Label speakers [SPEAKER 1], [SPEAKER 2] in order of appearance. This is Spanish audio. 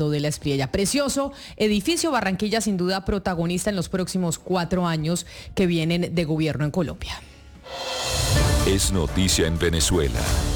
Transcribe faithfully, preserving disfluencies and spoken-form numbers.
[SPEAKER 1] de la Espriella. Precioso edificio. Barranquilla sin duda protagonista en los próximos cuatro años que vienen de gobierno en Colombia.
[SPEAKER 2] Es noticia en Venezuela.